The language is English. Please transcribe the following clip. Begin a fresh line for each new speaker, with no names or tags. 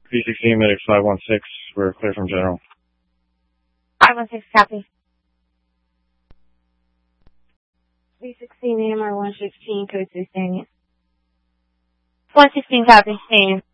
B16 medic 516. We're clear from general.
516, copy. B16 AMR 116, code 2 standing. 116, copy, standing.